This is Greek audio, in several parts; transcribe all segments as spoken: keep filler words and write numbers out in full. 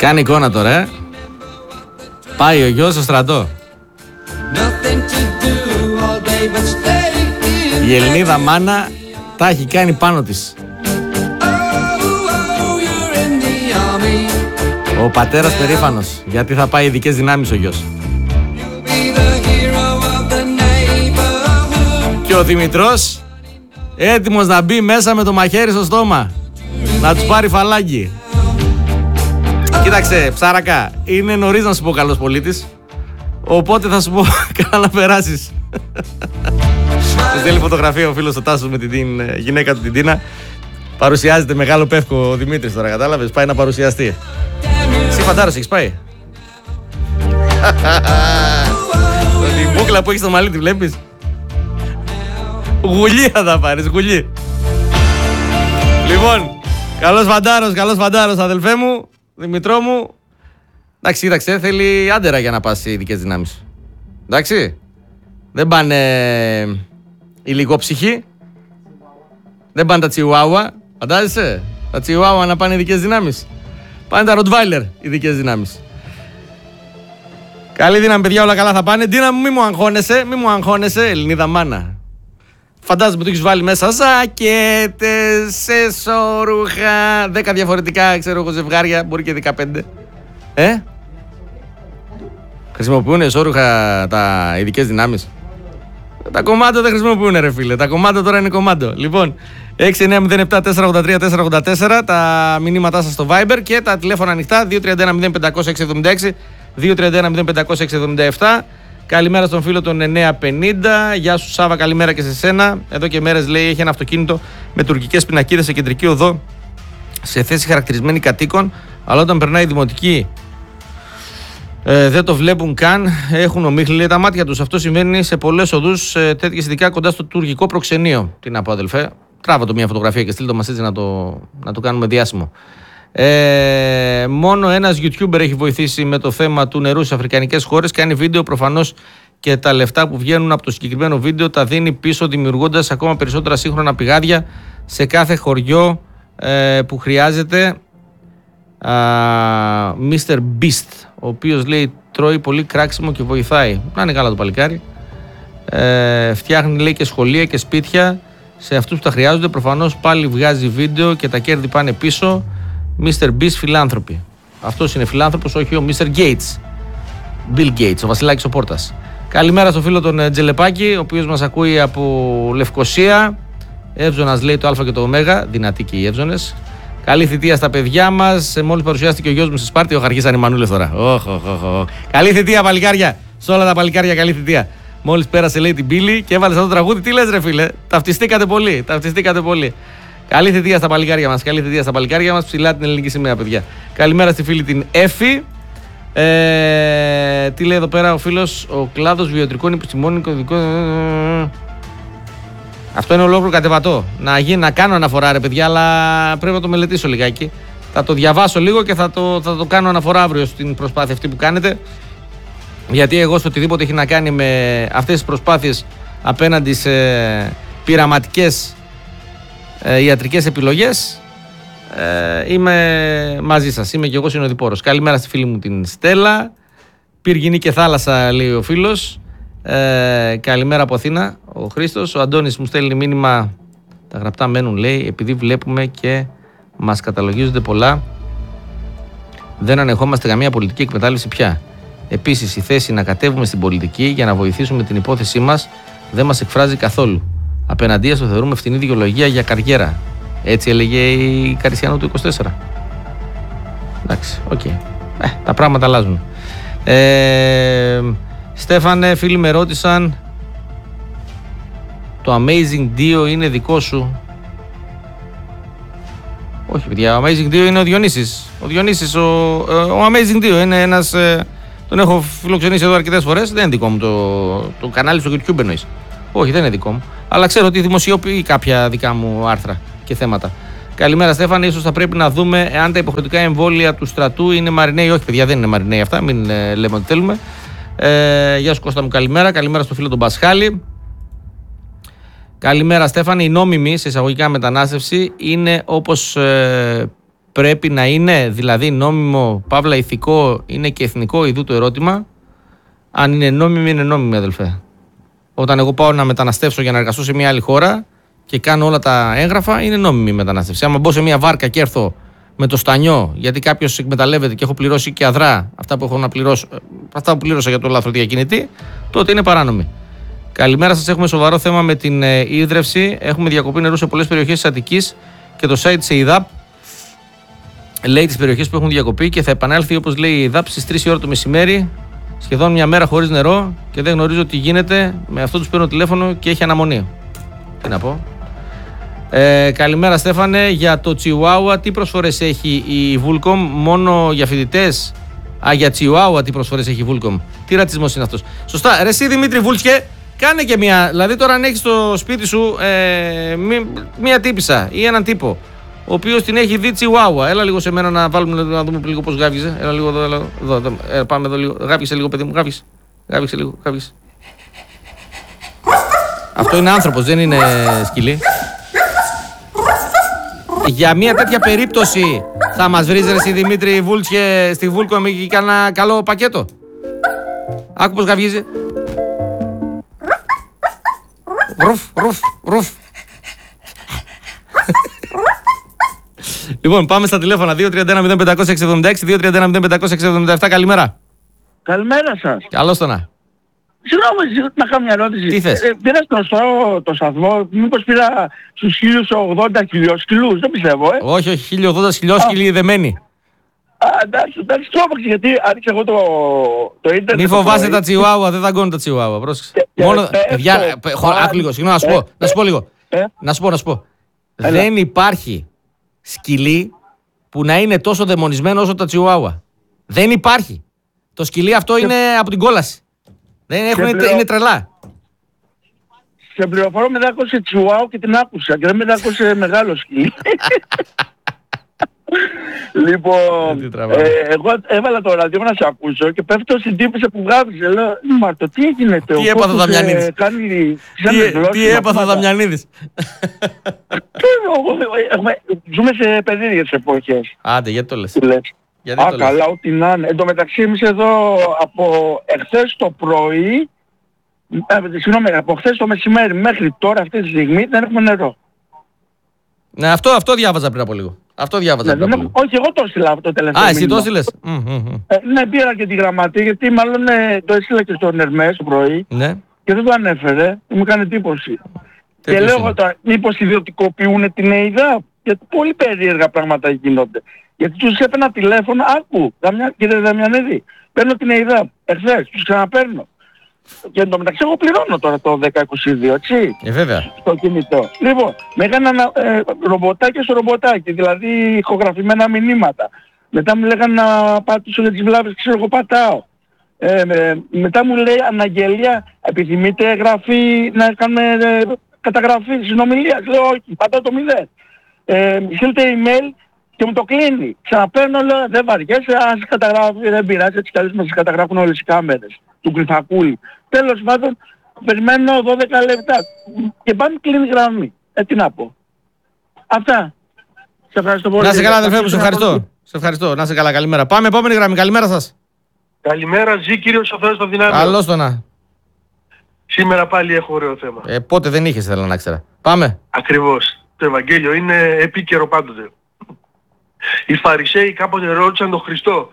Κάνει εικόνα τώρα, ε. Πάει ο γιος στο στρατό. Η Ελληνίδα μάνα τα έχει κάνει πάνω της. Ο πατέρας περήφανος, γιατί θα πάει ειδικές δυνάμεις ο γιος. Και ο Δημητρός έτοιμος να μπει μέσα με το μαχαίρι στο στόμα, να τους πάρει φαλάκι. Κοίταξε, ψάρακα, είναι νωρίς να σου πω καλός πολίτης, οπότε θα σου πω καλά να περάσεις. Σου στέλνει φωτογραφία ο φίλος ο Τάσος με την, την γυναίκα του την Τίνα. Παρουσιάζεται μεγάλο πεύκο ο Δημήτρης τώρα, κατάλαβες, πάει να παρουσιαστεί. Εσύ φαντάρος έχεις πάει? Την μπούκλα που έχεις στο μαλλί τη βλέπεις? Γουλή θα τα πάρεις, γουλή. Λοιπόν, καλός φαντάρος, καλός φαντάρος αδελφέ μου, Δημητρό μου. Εντάξει, κοίταξε, θέλει άντερα για να πας σε ειδικές δυνάμεις. Εντάξει, δεν πάνε οι λιγόψυχοι, δεν πάνε τα τσιουάουα, φαντάζεσαι, τα τσιουάουα να πάνε ειδικές δυνάμεις. Πάνε τα ροτβάιλερ ειδικές δυνάμεις. Καλή δύναμη παιδιά, όλα καλά θα πάνε. Ντίνα μου, μη μου αγχώνεσαι, μη μου αγχώνεσαι, Ελληνίδα μάνα. Φαντάζομαι το έχεις βάλει μέσα ζακέτες, εσώρουχα, δέκα διαφορετικά, ξέρω εγώ, ζευγάρια, μπορεί και δεκαπέντε. Ε? Χρησιμοποιούν εσώρουχα τα ειδικές δυνάμεις? Τα κομμάτια δεν χρησιμοποιούν ρε φίλε, τα κομμάτια τώρα είναι κομμάτια. Λοιπόν, έξι εννιά μηδέν επτά τέσσερα ογδόντα τρία τέσσερα ογδόντα τέσσερα, τα μηνύματά σας στο Viber και τα τηλέφωνα ανοιχτά δύο τρία ένα μηδέν πέντε μηδέν έξι επτά έξι, δύο τρία ένα μηδέν πέντε μηδέν έξι επτά επτά. Καλημέρα στον φίλο των εννιά πενήντα. Γεια σου Σάβα, καλημέρα και σε σένα. Εδώ και μέρες λέει έχει ένα αυτοκίνητο με τουρκικές πινακίδες σε κεντρική οδό σε θέση χαρακτηρισμένη κατοίκων, αλλά όταν περνάει η δημοτική ε, δεν το βλέπουν καν, έχουν ομίχλη λέει τα μάτια τους. Αυτό συμβαίνει σε πολλές οδούς ε, τέτοιες, ειδικά κοντά στο τουρκικό προξενείο. Τι να πω αδελφέ, τράβα το μια φωτογραφία και στείλ το μας έτσι να το, να το κάνουμε διάσημο. Ε, μόνο ένας YouTuber έχει βοηθήσει με το θέμα του νερού στις αφρικανικές χώρες. Κάνει βίντεο, προφανώς και τα λεφτά που βγαίνουν από το συγκεκριμένο βίντεο τα δίνει πίσω, δημιουργώντας ακόμα περισσότερα σύγχρονα πηγάδια σε κάθε χωριό ε, που χρειάζεται. μίστερ Beast, ο οποίος λέει τρώει πολύ κράξιμο και βοηθάει. Να είναι καλά το παλικάρι. ε, Φτιάχνει λέει και σχολεία και σπίτια σε αυτούς που τα χρειάζονται. Προφανώς πάλι βγάζει βίντεο και τα κέρδη πάνε πίσω. μίστερ Beast φιλάνθρωποι. Αυτός είναι φιλάνθρωπος, όχι ο μίστερ Gates. Bill Gates, ο Βασιλάκης ο Πόρτας. Καλημέρα στο φίλο τον Τζελεπάκη, ο οποίος μας ακούει από Λευκοσία. Εύζωνας λέει το Α και το Ω, δυνατοί και οι Εύζωνες. Καλή θητεία στα παιδιά μας. Μόλις παρουσιάστηκε ο γιος μου στη Σπάρτη, ο αρχίσαν οι μανούλες τώρα. Oh, oh, oh, oh. Καλή θητεία, παλικάρια. Σε όλα τα παλικάρια, καλή θητεία. Μόλις πέρασε λέει την πύλη και έβαλε αυτό το τραγούδι. Τι λες, ρε φίλε, ταυτιστήκατε πολύ. Ταυτιστήκατε πολύ. Καλή θητεία στα παλικάρια μας. Καλή θητεία στα παλικάρια μας. Ψηλά την ελληνική σημαία, παιδιά. Καλημέρα στη φίλη την Έφη. Ε, τι λέει εδώ πέρα ο φίλος, ο κλάδος βιοτρικών επιστημόνικων ειδικών. Αυτό είναι ολόκληρο κατεβατό. Να, γίνει, να κάνω αναφορά, ρε παιδιά, αλλά πρέπει να το μελετήσω λιγάκι. Θα το διαβάσω λίγο και θα το, θα το κάνω αναφορά αύριο στην προσπάθεια αυτή που κάνετε. Γιατί εγώ στο οτιδήποτε έχει να κάνει με αυτές τις προσπάθειες απέναντι σε πειραματικές ε, ιατρικές επιλογές, ε, είμαι μαζί σας. Είμαι και εγώ συνοδοιπόρος. Καλημέρα στη φίλη μου την Στέλλα. Πυργινή και θάλασσα, λέει ο φίλος. Ε, καλημέρα από Αθήνα. Ο Χρήστος. Ο Αντώνης μου στέλνει μήνυμα. Τα γραπτά μένουν, λέει, επειδή βλέπουμε και μας καταλογίζονται πολλά. Δεν ανεχόμαστε καμία πολιτική εκμετάλλευση πια. Επίσης, η θέση να κατέβουμε στην πολιτική για να βοηθήσουμε την υπόθεσή μας δεν μας εκφράζει καθόλου. Απέναντίας το θεωρούμε φτηνή δικαιολογία για καριέρα. Έτσι έλεγε η Καρισιανού του είκοσι τέσσερα. Εντάξει, οκ. Okay. Ε, τα πράγματα αλλάζουν. Ε, Στέφανε, φίλοι με ρώτησαν, το Amazing Dio είναι δικό σου? Όχι παιδιά, ο Amazing Dio είναι ο Διονύσης. Ο Διονύσης, ο, ο Amazing Dio είναι ένας, τον έχω φιλοξενήσει εδώ αρκετές φορές. Δεν είναι δικό μου το, το κανάλι στο YouTube εννοείς. Όχι, δεν είναι δικό μου. Αλλά ξέρω ότι δημοσιοποιεί κάποια δικά μου άρθρα και θέματα. Καλημέρα Στέφανε, ίσως θα πρέπει να δούμε εάν τα υποχρεωτικά εμβόλια του στρατού είναι μαρινέοι. Όχι παιδιά, δεν είναι μαρινέοι αυτά, μην ε, λέμε ότι θέλουμε. Ε, γεια σου Κώστα μου, καλημέρα. Καλημέρα στο φίλο τον Πασχάλη. Καλημέρα Στέφανε, η νόμιμη σε εισαγωγικά μετανάστευση είναι όπως ε, πρέπει να είναι δηλαδή νόμιμο, παύλα ηθικό, είναι και εθνικό ειδού το ερώτημα. Αν είναι νόμιμη, είναι νόμιμη, αδελφέ. Όταν εγώ πάω να μεταναστεύσω για να εργαστώ σε μια άλλη χώρα και κάνω όλα τα έγγραφα, είναι νόμιμη η μετανάστευση. Άμα μπω σε μια βάρκα και έρθω με το στανιό, γιατί κάποιος εκμεταλλεύεται και έχω πληρώσει και αδρά αυτά που έχω να πληρώσω, αυτά που πλήρωσα για το λαθροδιακινητή, τότε είναι παράνομη. Καλημέρα σας. Έχουμε σοβαρό θέμα με την ε, ίδρυυση. Έχουμε διακοπή νερού σε πολλές περιοχές της Αττικής και το site της ΕΙΔΑΠ λέει τις περιοχές που έχουν διακοπή και θα επανέλθει, όπως λέει η ΕΙΔΑΠ, στις τρεις η ώρα το μεσημέρι. Σχεδόν μια μέρα χωρίς νερό και δεν γνωρίζω τι γίνεται. Με αυτό τους παίρνω τηλέφωνο και έχει αναμονή. Τι να πω. Ε, καλημέρα Στέφανε. Για το Τσιουάουα τι προσφορές έχει η Vulcom? Μόνο για φοιτητές? Α, για Τσιουάουα τι προσφορές έχει η Vulcom? Τι ρατσισμός είναι αυτός? Σωστά. Ρε εσύ Δημήτρη Βούλτσκε, κάνε και μια. Δηλαδή τώρα αν έχεις στο σπίτι σου ε, μία, μία τύπισσα ή έναν τύπο ο οποίος την έχει δει Τσιουάουα. Έλα λίγο σε μένα να βάλουμε να δούμε λίγο πώς γάβγιζε. Έλα λίγο εδώ, έλα, εδώ, εδώ. Ε, πάμε εδώ λίγο. Γάβγισε λίγο παιδί μου, γάβγισε. Γάβγισε λίγο, γάβγισε. Αυτό είναι άνθρωπος, δεν είναι σκυλί. Για μια τέτοια περίπτωση θα μας βρεις ρε εσύ Δημήτρη Βούλτσκε στη Vulcom και κανένα καλό πακέτο? Άκου πως γαβγίζει. Ρουφ, ρουφ, ρουφ. Λοιπόν, πάμε στα τηλέφωνα. δύο τρία ένα μηδέν πέντε έξι επτά έξι, δύο τρία ένα μηδέν πέντε έξι επτά επτά. Καλημέρα. Καλημέρα σας. Καλώς το να. Συγγνώμη, να κάνω μια ερώτηση. Τι θες? Ε, πήρα στο στο, το σταθμό, μήπως πήρα στους χίλια ογδόντα χιλιοσκυλούς, δεν πιστεύω, ε. Όχι, όχι, χίλια ογδόντα χιλιόσκυλοι δεμένοι. Α, εντάξει, εντάξει, τρόπαξε, γιατί άρχισε εγώ το, το ίντερνετ. Μη φοβάσαι τα Τσιουάουα, δεν δαγκώνουν τα Τσιουάουα. Πρόσεξε. Μόνο. Παιδιά, άκου λίγο, συγγνώμη, να σου πω, να σου πω λίγο. Να σου πω, να σου πω. Δεν υπάρχει σκυλί που να είναι τόσο δαιμονισμένο όσο τα Τσιουάουα. Δεν υπάρχει. Το σκυλί αυτό είναι από την κόλαση. Δεν έχουν, πληρω... είναι τρελά. Σε πληροφορώ με δάκωσε Τσιουάου και την άκουσα και δεν με δάκωσε μεγάλο σκυλί. Λοιπόν, ε, εγώ έβαλα το ραδιό να σε ακούσω και πέφτω στην τύπησα που γάβησε. Λέω, Μάρτο, τι έγινε? Τι έπαθε ο Δαμιανίδης? Τι έπαθε ο Δαμιανίδης? Ζούμε σε παιδίδιες εποχές. Άντε, γιατί το λες? Α, καλά, ό,τι να είναι. Εν τω μεταξύ εμείς εδώ από εχθές το πρωί, συγγνώμη, από χθες το μεσημέρι μέχρι τώρα αυτή τη στιγμή δεν έχουμε νερό. Ναι, αυτό, αυτό διάβαζα πριν από λίγο. Αυτό διάβαζα ναι, πριν από λίγο. Όχι, εγώ το έστειλα αυτό το τελευταίο. Α, εσύ το έστειλες. Mm, mm, mm. Ε, ναι, πήρα και τη γραμματεία, γιατί μάλλον ε, το έστειλα και στον Ερμές το πρωί. Ναι. Και δεν το ανέφερε, μου έκανε εντύπωση. Και λέω τώρα, μήπως ιδιωτικοποιούν την ΕΙΔΑ? Γιατί πολύ περίεργα πράγματα γίνονται. Γιατί τους έπαιρνα τηλέφωνα, άκου, Δαμιά, κύριε Δαμιανίδη, παίρνω την ΕΙΔΑ, εχθές, τους ξαναπαίρνω. Και εν τω μεταξύ εγώ πληρώνω τώρα το δέκα είκοσι δύο, έτσι, ε, βέβαια. στο κινητό. Λοιπόν, με έκαναν ε, ρομποτάκι στο ρομποτάκι, δηλαδή ηχογραφημένα μηνύματα. Μετά μου λέγανε να πατήσω για τις βλάβες, ξέρω εγώ πατάω. Ε, με, μετά μου λέει αναγγελία, επιθυμείτε γραφή, να κάνουμε ε, καταγραφή συνομιλίας? Λέω όχι, πατάω το μηδέν. Ε, στείλτε email και μου το κλείνει. Ξαναπαίρνω, λέω, δεν βαριέσαι, αν σας καταγράφει, δεν πειράζει, έτσι καλώς μας καταγράφουν όλες οι κάμερες του κρυφακούλη. Τέλος πάντων, περιμένω δώδεκα λεπτά και πάμε κλείνει γραμμή. Ε, τι να πω. Αυτά. Σε ευχαριστώ πολύ. Να σε καλά αδελφέ μου, σε ευχαριστώ. Σε ευχαριστώ. Να σε καλά, καλημέρα. Πάμε επόμενη γραμμή, καλημέρα σας. Καλημέρα, ζει κύριος ο Θεός των δυνάμεων. Καλώς το να. Σήμερα πάλι έχω ωραίο θέμα. Ε, πότε δεν είχες, θέλω να ξέρω. Πάμε. Ακριβώς. Το Ευαγγέλιο είναι επίκαιρο πάντοτε. Οι Φαρισαίοι κάποτε ρώτησαν τον Χριστό.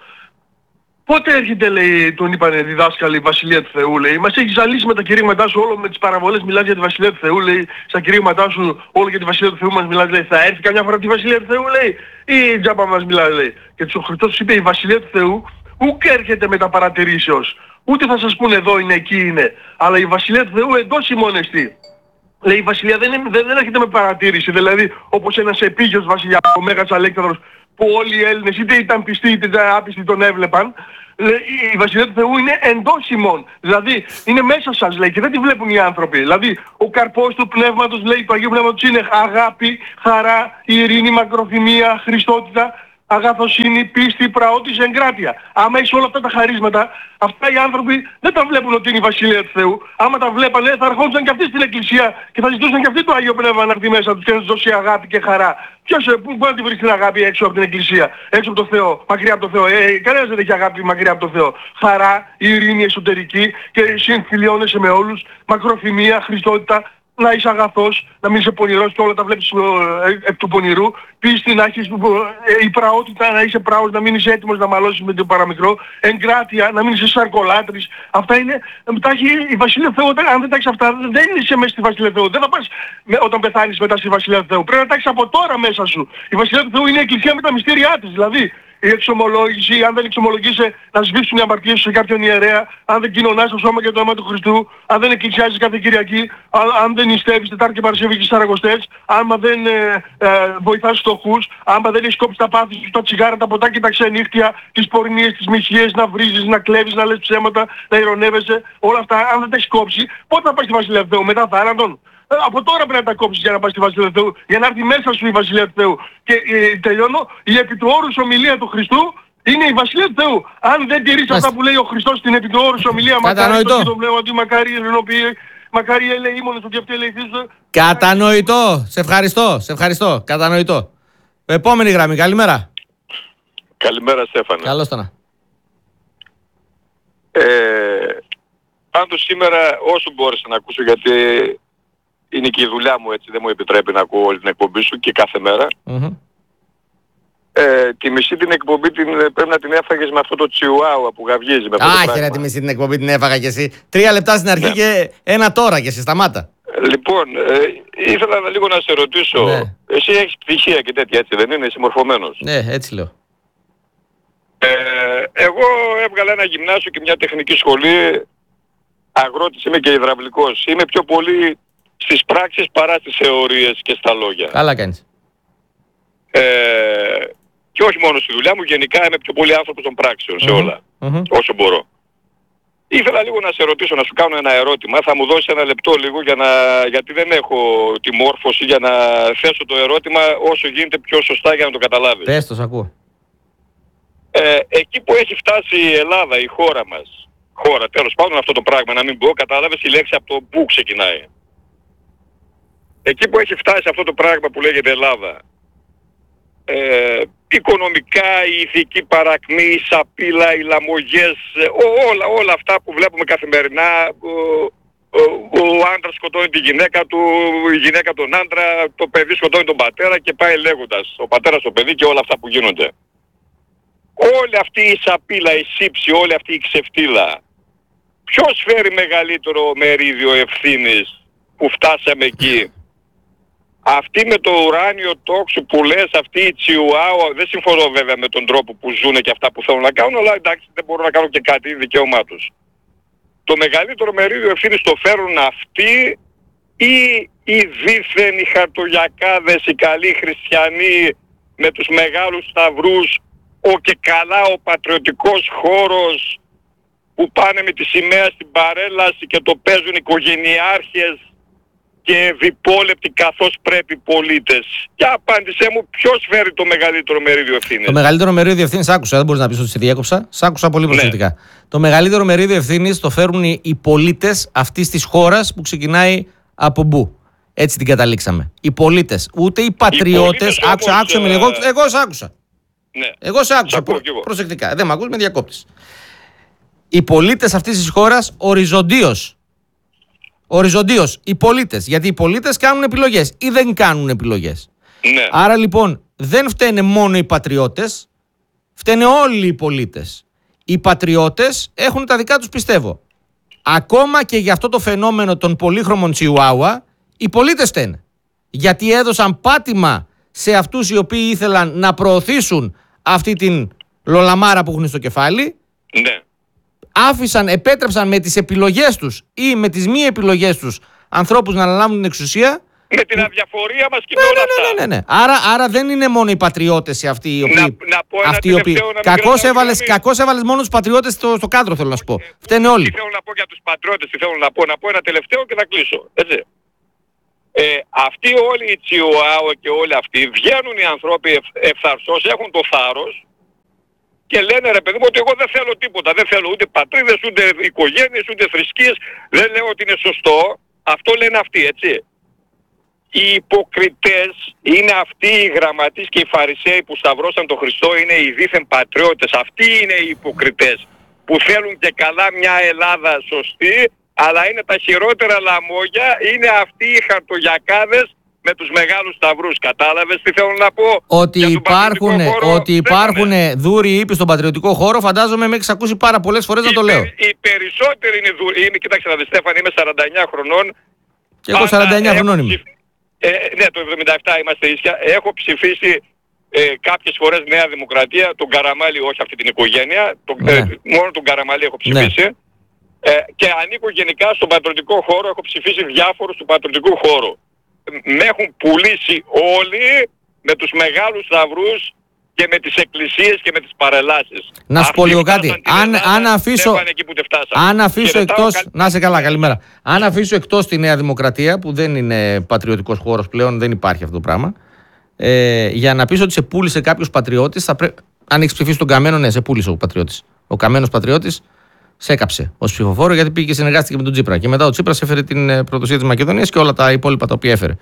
Πότε έρχεται, λέει, τον είπανε διδάσκαλοι, η Βασιλεία του Θεού, λέει. Μας έχει ζαλίσει με τα κηρύγματά σου, όλο με τις παραβολές μιλάς για τη Βασιλεία του Θεού, λέει. Στα κηρύγματά σου όλο για τη Βασιλεία του Θεού μας μιλάς, λέει. Θα έρθει καμιά φορά τη Βασιλεία του Θεού, λέει, ή τζάμπα μας μιλάς, λέει. Και ο Χριστός τους είπε, η Βασιλεία του Θεού ούτε έρχεται με τα παρατηρήσεως. Ούτε θα σας πούνε εδώ είναι, εκεί είναι. Αλλά η Βασιλεία του Θεού εντός ημών εστί. Λέει, η Βασιλεία δεν, είναι, δεν, δεν έρχεται με παρατήρηση. Δηλαδή, όπως ένας επίγειος βασιλιάς, ο Μέγας Αλέξανδρος, που όλοι οι Έλληνες είτε ήταν πιστοί είτε άπιστοι τον έβλεπαν. Λέει, η Βασιλεία του Θεού είναι εντός ημών. Δηλαδή, είναι μέσα σας, λέει, και δεν τη βλέπουν οι άνθρωποι. Δηλαδή, ο καρπός του πνεύματος, λέει, του Αγίου Πνεύματος είναι αγάπη, χαρά, ειρήνη, μακροθυμία, χριστότητα. αγαθοσύνη, πίστη, πραότης, εγκράτεια. Άμα έχεις όλα αυτά τα χαρίσματα, αυτά οι άνθρωποι δεν τα βλέπουν ότι είναι η Βασιλεία του Θεού. Άμα τα βλέπανε θα ερχόντουσαν και αυτοί στην Εκκλησία και θα ζητούσαν και αυτοί το Άγιο Πνεύμα να έρθει μέσα τους και να τους δώσει αγάπη και χαρά. Ποιος, πού μπορεί να τη βρει την αγάπη έξω από την Εκκλησία, έξω από το Θεό, μακριά από το Θεό? Ε, κανένας δεν έχει αγάπη μακριά από το Θεό. Χαρά, ειρήνη εσωτερική και συμφιλιώνεσαι με όλους, μακροθυμία, χριστότητα. Να είσαι αγαθός, να μην είσαι πονηρός και όλα τα βλέπεις ε, εκ του πονηρού. Πίστη να έχεις ε, η πραότητα, να είσαι πράος, να μην είσαι έτοιμος να μαλώσεις με το παραμικρό. Εγκράτεια, να μην είσαι σαρκολάτρης. Αυτά είναι, μετά έχει η Βασιλεία του Θεού. Αν δεν τα έχεις αυτά, δεν είσαι μέσα στη Βασιλεία του Θεού. Δεν θα πας με, όταν πεθάνεις μετά στη Βασιλεία του Θεού. Πρέπει να τα έχεις από τώρα μέσα σου. Η Βασιλεία του Θεού είναι η Εκκλησία με τα μυστήριά της. Δηλαδή, η εξομολόγηση, αν δεν εξομολογείσαι να σβήσουν οι αμαρτίες σου σε κάποιον ιερέα, αν δεν κοινωνάς το σώμα και το αίμα του Χριστού, αν δεν εκκλησιάζεις κάθε Κυριακή, αν, αν δεν νηστεύεις Τετάρτη και Παρασκευή και Σαρακοστές, άμα δεν ε, ε, βοηθάς τους φτωχούς, άμα δεν έχεις κόψει τα πάθη σου, τα τσιγάρα, τα ποτά και τα ξενύχτια, τις πορνίες, τις μοιχείες, να βρίζεις, να κλέβεις, να λες ψέματα, να ειρωνεύεσαι, όλα αυτά, αν δεν τα έχεις κόψει, πότε θα πας στη Βασιλεία του Θεού? Μετά θάνατον? Από τώρα πρέπει να τα κόψεις για να πας στη Βασιλεία του Θεού, για να έρθει μέσα σου η Βασιλεία του Θεού. Και ε, τελειώνω, η επί του όρους ομιλία του Χριστού είναι η Βασιλεία του Θεού. Αν δεν τηρείς αυτά που λέει ο Χριστός στην επί του όρους ομιλία, μακάρι το το πνεύμα του, μακάρι ειρηνοποιεί, μακάρι ελεήμονες ότι αυτοί ελεηθήσουν. Κατανοητό. Σε ευχαριστώ. Σε ευχαριστώ. Κατανοητό. Επόμενη γραμμή. Καλημέρα. Καλημέρα, Στέφανε. Καλώς το να. Ε, πάντως σήμερα όσο μπόρεσα να ακούσω, γιατί είναι και η δουλειά μου έτσι, δεν μου επιτρέπει να ακούω όλη την εκπομπή σου και κάθε μέρα. Mm-hmm. Ε, τη μισή την εκπομπή την, πρέπει να την έφαγες με αυτό το τσιουάουα που γαυγίζει. Άχι ρε, τη μισή την εκπομπή την έφαγα κι εσύ. Τρία λεπτά στην αρχή, ναι, και ένα τώρα και εσύ σταμάτα. Λοιπόν, ε, ήθελα λίγο να σε ρωτήσω. Ναι. Εσύ έχεις πτυχία και τέτοια, έτσι δεν είναι? Είσαι μορφωμένος? Ναι, έτσι λέω. Ε, εγώ έβγαλα ένα γυμνάσιο και μια τεχνική σχολή. Αγρότης είμαι και υδραυλικός. Είμαι πιο πολύ στις πράξεις παρά στις θεωρίες και στα λόγια. Καλά κάνεις. Ε, και όχι μόνο στη δουλειά μου, γενικά είμαι πιο πολύ άνθρωπος των πράξεων σε Mm-hmm. όλα, Mm-hmm. όσο μπορώ. Ήθελα λίγο να σε ρωτήσω, να σου κάνω ένα ερώτημα. Θα μου δώσεις ένα λεπτό λίγο, για να, γιατί δεν έχω τη μόρφωση για να θέσω το ερώτημα όσο γίνεται πιο σωστά για να το καταλάβεις. Πες το, σ' ακούω. Ε, εκεί που έχει φτάσει η Ελλάδα, η χώρα μας, χώρα τέλος πάντων αυτό το πράγμα, να μην πω, κατάλαβες η λέξη από το πού ξεκινάει. Εκεί που έχει φτάσει αυτό το πράγμα που λέγεται Ελλάδα, ε, οικονομικά, η ηθική παρακμή, η σαπίλα, οι λαμογές, ό, όλα, όλα αυτά που βλέπουμε καθημερινά, ο, ο, ο άντρας σκοτώνει τη γυναίκα του, η γυναίκα τον άντρα, το παιδί σκοτώνει τον πατέρα και πάει λέγοντας, ο πατέρας το παιδί και όλα αυτά που γίνονται. Όλη αυτή η σαπίλα, η σύψη, όλη αυτή η ξεφτύλα, ποιος φέρει μεγαλύτερο μερίδιο ευθύνης που φτάσαμε εκεί? Αυτή με το ουράνιο τόξο που λες, αυτή η τσιουάουα, δεν συμφωνώ βέβαια με τον τρόπο που ζουνε και αυτά που θέλουν να κάνουν, αλλά εντάξει δεν μπορούν να κάνουν και κάτι, είναι δικαίωμά τους. Το μεγαλύτερο μερίδιο ευθύνης το φέρουν αυτοί ή οι δίθεν, οι χαρτογιακάδες, οι καλοί χριστιανοί με τους μεγάλους σταυρούς, ο και καλά ο πατριωτικός χώρος που πάνε με τη σημαία στην παρέλαση και το παίζουν οικογενειάρχες και διπόλεπτοι καθώς πρέπει πολίτες. Και απάντησέ μου, ποιος φέρει το μεγαλύτερο μερίδιο ευθύνης? Το μεγαλύτερο μερίδιο ευθύνης, άκουσα, δεν μπορείς να πεις ότι σε διέκοψα. Σ' άκουσα πολύ προσεκτικά. Ναι. Το μεγαλύτερο μερίδιο ευθύνης το φέρουν οι πολίτες αυτής της χώρας που ξεκινάει από μπου. Έτσι την καταλήξαμε. Οι πολίτες, ούτε οι πατριώτες. Οι άκουσα, άκουσα με εγώ, εγώ σ' άκουσα. Ναι. Εγώ σε άκουσα προ, προσεκτικά. Δεν με ακούς, με διακόπτεις. Οι πολίτες αυτής της χώρας οριζοντίως. Οριζοντίως. Οι πολίτες. Γιατί οι πολίτες κάνουν επιλογές ή δεν κάνουν επιλογές. Ναι. Άρα λοιπόν δεν φταίνε μόνο οι πατριώτες, φταίνε όλοι οι πολίτες. Οι πατριώτες έχουν τα δικά τους, πιστεύω. Ακόμα και για αυτό το φαινόμενο των πολύχρωμων τσιουάουα, οι πολίτες φταίνε. Γιατί έδωσαν πάτημα σε αυτούς οι οποίοι ήθελαν να προωθήσουν αυτή την λολαμάρα που έχουν στο κεφάλι. Ναι. Άφησαν, επέτρεψαν με τις επιλογές τους ή με τις μη επιλογές τους ανθρώπους να αναλάβουν την εξουσία. Με την αδιαφορία μας και ναι, με όλα ναι, αυτά. Ναι, ναι, ναι. Άρα, άρα δεν είναι μόνο οι πατριώτες αυτοί οι οποίοι. Να, να πω ένα αυτοί οι οποίοι... Κακώς έβαλες, κακώς έβαλες μόνο τους πατριώτες στο, στο κάδρο, θέλω να σου πω. Ε, Φταίνε όλοι. Τι θέλω να πω για τους πατριώτες, τι θέλω να πω. Να πω ένα τελευταίο και να κλείσω. Έτσι. Ε, αυτοί όλοι οι Τσιουάο και όλοι αυτοί βγαίνουν οι ανθρώποι ευ, ευθαρσώς, έχουν το θάρρος και λένε ρε παιδί μου ότι εγώ δεν θέλω τίποτα, δεν θέλω ούτε πατρίδες, ούτε οικογένειες, ούτε θρησκείες, δεν λέω ότι είναι σωστό, αυτό λένε αυτοί, έτσι. Οι υποκριτές είναι αυτοί οι γραμματείς και οι φαρισαίοι που σταυρώσαν τον Χριστό, είναι οι δίθεν πατριώτες, αυτοί είναι οι υποκριτές που θέλουν και καλά μια Ελλάδα σωστή, αλλά είναι τα χειρότερα λαμόγια, είναι αυτοί οι χαρτογιακάδες με τους μεγάλους σταυρούς. Κατάλαβες τι θέλω να πω? Ότι υπάρχουν, ότι υπάρχουν δούροι ύποι στον πατριωτικό χώρο, φαντάζομαι με έχεις ακούσει πάρα πολλές φορές να το λέω. Οι περισσότεροι είναι δούροι. Είναι, κοίταξε να δεις Στέφανε, είμαι σαράντα εννιά χρονών. Και εγώ σαράντα εννιά χρονών είμαι. Ε, ναι, το εβδομήντα επτά είμαστε ίσια. Έχω ψηφίσει ε, κάποιες φορές Νέα Δημοκρατία, τον Καραμάλη, όχι αυτή την οικογένεια, τον, ναι. ε, μόνο τον Καραμάλη έχω ψηφίσει. Ναι. Ε, και ανήκω γενικά στον πατριωτικό χώρο, έχω ψηφίσει διάφορους του πατριωτικού χώρου. Με έχουν πουλήσει όλοι με τους μεγάλους σταυρούς και με τις εκκλησίες και με τις παρελάσεις. Να σου πω λίγο κάτι. Αν, αν αφήσω, αν αφήσω εκτός... Κα... Να είσαι καλά, καλημέρα. Αν αφήσω εκτός τη Νέα Δημοκρατία, που δεν είναι πατριωτικός χώρος πλέον, δεν υπάρχει αυτό το πράγμα, ε, για να πεις ότι σε πούλησε κάποιος πατριώτης, θα πρέ... αν έχεις ψηφίσει τον Καμένο, ναι, σε πούλησε ο πατριώτης. Ο Καμένος πατριώτης σε έκαψε ως ψηφοφόρο γιατί πήγε και συνεργάστηκε με τον Τσίπρα. Και μετά ο Τσίπρας έφερε την προδοσία της Μακεδονίας και όλα τα υπόλοιπα τα οποία έφερε.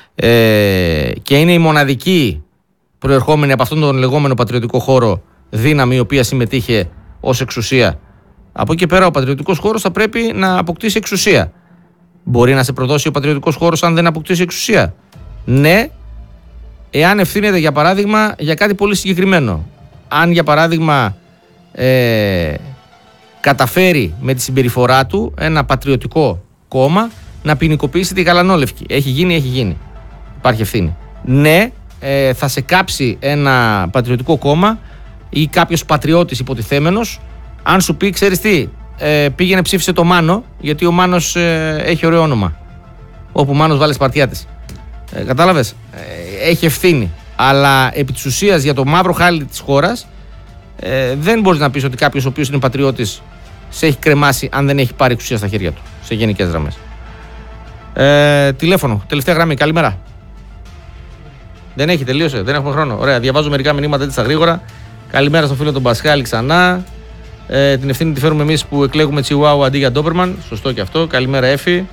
Ε, και είναι η μοναδική προερχόμενη από αυτόν τον λεγόμενο πατριωτικό χώρο δύναμη η οποία συμμετείχε ως εξουσία. Από εκεί πέρα ο πατριωτικός χώρος θα πρέπει να αποκτήσει εξουσία. Μπορεί να σε προδώσει ο πατριωτικός χώρος αν δεν αποκτήσει εξουσία? Ναι, εάν ευθύνεται για παράδειγμα για κάτι πολύ συγκεκριμένο. Αν για παράδειγμα ε, καταφέρει με τη συμπεριφορά του ένα πατριωτικό κόμμα να ποινικοποιήσει τη γαλανόλευκη. Έχει γίνει, έχει γίνει. Υπάρχει ευθύνη. Ναι, ε, θα σε κάψει ένα πατριωτικό κόμμα ή κάποιος πατριώτης υποτιθέμενος αν σου πει, ξέρεις τι, ε, πήγαινε ψήφισε το Μάνο, γιατί ο Μάνος ε, έχει ωραίο όνομα. Όπου Μάνος βάλε σπαρτιά της. Ε, κατάλαβες, ε, έχει ευθύνη. Αλλά επί της ουσίας για το μαύρο χάλι της χώρας ε, δεν μπορείς να πεις ότι κάποιος ο οποίος είναι πατριώτης σε έχει κρεμάσει αν δεν έχει πάρει εξουσία στα χέρια του. Σε γενικές γραμμές. Ε, τηλέφωνο, τελευταία γραμμή, καλημέρα. Δεν έχει, τελείωσε, δεν έχουμε χρόνο. Ωραία, διαβάζω μερικά μηνύματα έτσι στα γρήγορα. Καλημέρα στον φίλο τον Πασχάλη ξανά. Ε, την ευθύνη τη φέρουμε εμείς που εκλέγουμε Τσιουάου αντί για Ντόπερμαν. Σωστό και αυτό. Καλημέρα, Έφη.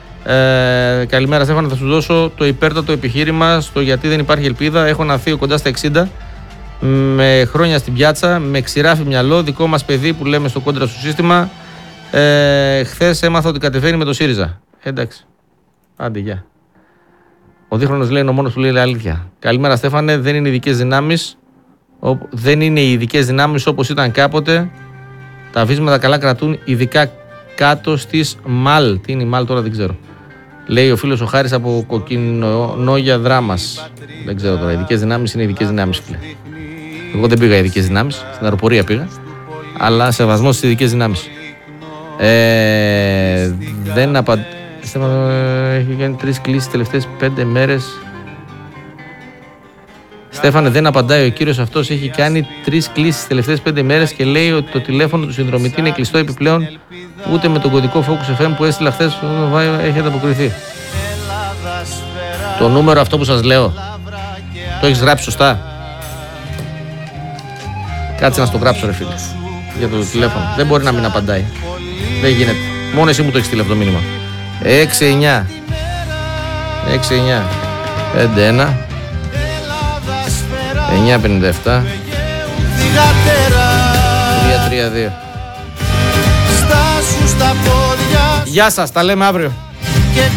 Ε, καλημέρα, Στέφανα. Θα σου δώσω το υπέρτατο επιχείρημα στο γιατί δεν υπάρχει ελπίδα. Έχω ένα θείο κοντά στα εξήντα. Με χρόνια στην πιάτσα. Με ξηράφει μυαλό. Δικό μας παιδί που λέμε στο κόντρα στο σύστημα. Ε, χθες έμαθα ότι κατεβαίνει με το ΣΥΡΙΖΑ. Ε, εντάξει. Άντε, γεια. Ο Δίχρονος λέει είναι ο μόνος που λέει αλήθεια. Καλημέρα, Στέφανε. Δεν είναι ειδικές δυνάμεις. Δεν είναι οι ειδικές δυνάμεις όπως ήταν κάποτε. Τα βίσματα καλά κρατούν, ειδικά κάτω στις ΜΑΛ. Τι είναι η ΜΑΛ τώρα, δεν ξέρω. Λέει ο φίλος ο Χάρης από Κοκκινόγια Δράμας. Δεν ξέρω τώρα. Ειδικές δυνάμεις είναι ειδικές δυνάμεις, φίλε. Εγώ δεν πήγα ειδικές δυνάμεις. Στην αεροπορία πήγα. Αλλά σεβασμό στις ειδικές δυνάμεις. Ε, δεν απαντά. Έχει κάνει τρεις κλήσεις τις τελευταίες πέντε μέρες. Στέφανε, δεν απαντάει ο κύριος αυτός. Έχει κάνει τρεις κλήσεις τις τελευταίες πέντε μέρες και λέει ότι το τηλέφωνο του συνδρομητή είναι κλειστό επιπλέον. Ούτε με τον κωδικό Focus εφ εμ που έστειλα χθες έχει ανταποκριθεί. Το νούμερο αυτό που σας λέω, το έχεις γράψει σωστά? Κάτσε να στο γράψω, ρε φίλε. Για το τηλέφωνο. Δεν μπορεί να μην απαντάει. Δεν γίνεται. Μόνο εσύ μου το έχεις στείλει αυτό το μήνυμα. έξι εννιά έξι εννιά πέντε ένα εννιά πενήντα επτά τρία τρία δύο. Γεια σας, τα λέμε αύριο.